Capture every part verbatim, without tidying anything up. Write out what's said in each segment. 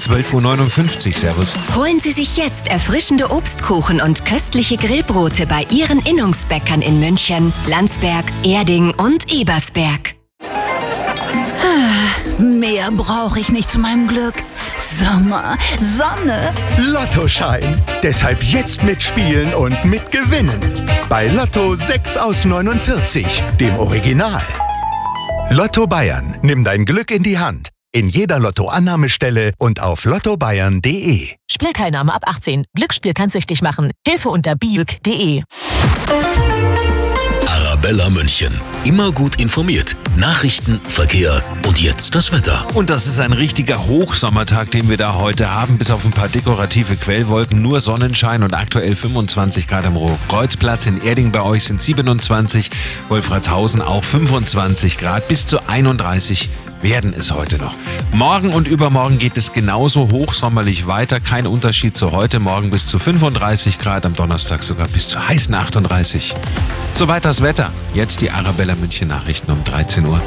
zwölf Uhr neunundfünfzig. Servus. Holen Sie sich jetzt erfrischende Obstkuchen und köstliche Grillbrote bei Ihren Innungsbäckern in München, Landsberg, Erding und Ebersberg. Ah, mehr brauche ich nicht zu meinem Glück. Sommer, Sonne. Lottoschein. Deshalb jetzt mitspielen und mitgewinnen. Bei Lotto sechs aus neunundvierzig, dem Original. Lotto Bayern. Nimm dein Glück in die Hand. In jeder Lottoannahmestelle und auf lotto bayern punkt de. Spielteilnahme ab achtzehn. Glücksspiel kann süchtig machen. Hilfe unter biüg punkt de. Arabella München. Immer gut informiert. Nachrichten, Verkehr und jetzt das Wetter. Und das ist ein richtiger Hochsommertag, den wir da heute haben. Bis auf ein paar dekorative Quellwolken, nur Sonnenschein und aktuell fünfundzwanzig Grad am Rotkreuzplatz. In Erding bei euch sind siebenundzwanzig, Wolfratshausen auch fünfundzwanzig Grad. Bis zu einunddreißig werden es heute noch. Morgen und übermorgen geht es genauso hochsommerlich weiter. Kein Unterschied zu heute. Morgen bis zu fünfunddreißig Grad, am Donnerstag sogar bis zu heißen achtunddreißig. Soweit das Wetter. Jetzt die Arabella München Nachrichten um dreizehn Uhr.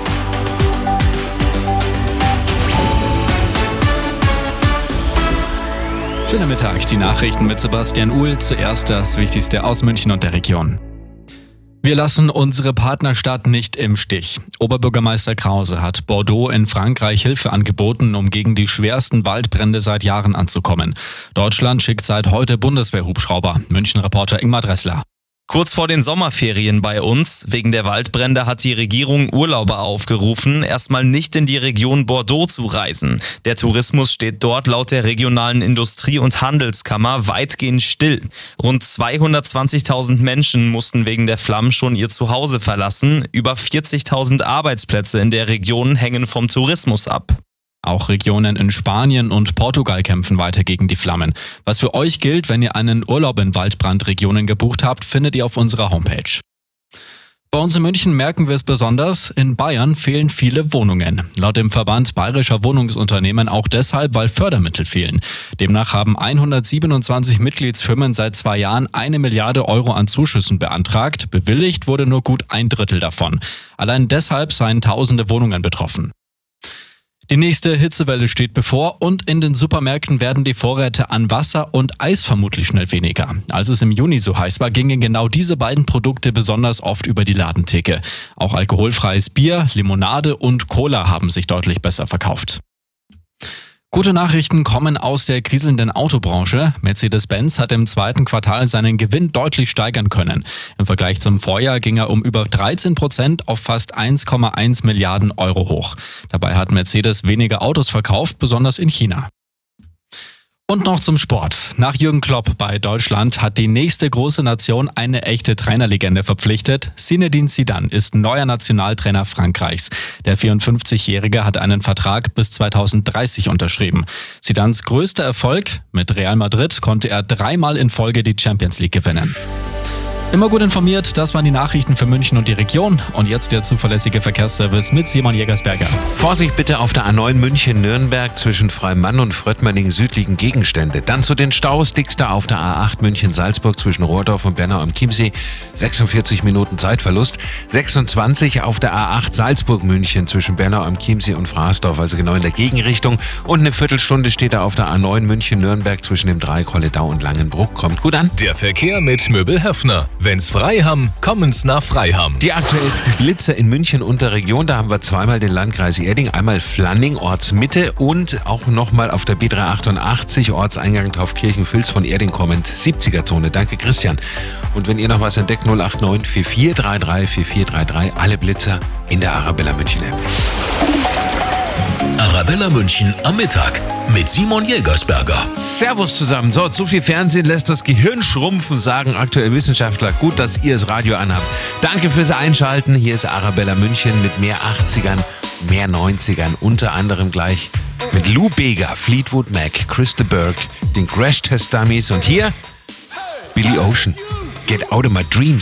Schönen Mittag, die Nachrichten mit Sebastian Uhl. Zuerst das Wichtigste aus München und der Region. Wir lassen unsere Partnerstadt nicht im Stich. Oberbürgermeister Krause hat Bordeaux in Frankreich Hilfe angeboten, um gegen die schwersten Waldbrände seit Jahren anzukommen. Deutschland schickt seit heute Bundeswehrhubschrauber. München-Reporter Ingmar Dressler. Kurz vor den Sommerferien bei uns. Wegen der Waldbrände hat die Regierung Urlauber aufgerufen, erstmal nicht in die Region Bordeaux zu reisen. Der Tourismus steht dort laut der regionalen Industrie- und Handelskammer weitgehend still. Rund zweihundertzwanzigtausend Menschen mussten wegen der Flammen schon ihr Zuhause verlassen. Über vierzigtausend Arbeitsplätze in der Region hängen vom Tourismus ab. Auch Regionen in Spanien und Portugal kämpfen weiter gegen die Flammen. Was für euch gilt, wenn ihr einen Urlaub in Waldbrandregionen gebucht habt, findet ihr auf unserer Homepage. Bei uns in München merken wir es besonders, in Bayern fehlen viele Wohnungen. Laut dem Verband Bayerischer Wohnungsunternehmen auch deshalb, weil Fördermittel fehlen. Demnach haben hundertsiebenundzwanzig Mitgliedsfirmen seit zwei Jahren eine Milliarde Euro an Zuschüssen beantragt. Bewilligt wurde nur gut ein Drittel davon. Allein deshalb seien tausende Wohnungen betroffen. Die nächste Hitzewelle steht bevor und in den Supermärkten werden die Vorräte an Wasser und Eis vermutlich schnell weniger. Als es im Juni so heiß war, gingen genau diese beiden Produkte besonders oft über die Ladentheke. Auch alkoholfreies Bier, Limonade und Cola haben sich deutlich besser verkauft. Gute Nachrichten kommen aus der kriselnden Autobranche. Mercedes-Benz hat im zweiten Quartal seinen Gewinn deutlich steigern können. Im Vergleich zum Vorjahr ging er um über dreizehn Prozent auf fast eins Komma eins Milliarden Euro hoch. Dabei hat Mercedes weniger Autos verkauft, besonders in China. Und noch zum Sport. Nach Jürgen Klopp bei Deutschland hat die nächste große Nation eine echte Trainerlegende verpflichtet. Zinedine Zidane ist neuer Nationaltrainer Frankreichs. Der vierundfünfzigjährige hat einen Vertrag bis zweitausenddreißig unterschrieben. Zidanes größter Erfolg? Mit Real Madrid konnte er dreimal in Folge die Champions League gewinnen. Immer gut informiert, das waren die Nachrichten für München und die Region. Und jetzt der zuverlässige Verkehrsservice mit Simon Jägersberger. Vorsicht bitte auf der A neun München-Nürnberg zwischen Freimann und Fröttmanning südlichen Gegenstände. Dann zu den Staus, dickster auf der A acht München-Salzburg zwischen Rohrdorf und Bernau am Chiemsee. sechsundvierzig Minuten Zeitverlust. sechsundzwanzig auf der A acht Salzburg-München zwischen Bernau am Chiemsee und Fraßdorf, also genau in der Gegenrichtung. Und eine Viertelstunde steht er auf der A neun München-Nürnberg zwischen dem Dreieck Holledau und Langenbruck. Kommt gut an. Der Verkehr mit Möbel Höffner. Wenn's frei haben, kommen's nach Freiham. Die aktuellsten Blitzer in München und der Region, da haben wir zweimal den Landkreis Erding, einmal Flanning, Ortsmitte und auch nochmal auf der B dreihundertachtundachtzig, Ortseingang Taufkirchen-Vils von Erding kommend, siebziger-Zone. Danke Christian. Und wenn ihr noch was entdeckt, null acht neun vier vier drei drei vier vier drei drei, alle Blitzer in der Arabella München App. Arabella München am Mittag mit Simon Jägersberger. Servus zusammen. So, zu viel Fernsehen lässt das Gehirn schrumpfen, sagen aktuell Wissenschaftler. Gut, dass ihr das Radio anhabt. Danke fürs Einschalten. Hier ist Arabella München mit mehr achtzigern, mehr neunzigern. Unter anderem gleich mit Lou Bega, Fleetwood Mac, Chris de Burgh, den Crash Test Dummies und hier Billy Ocean. Get out of my dreams.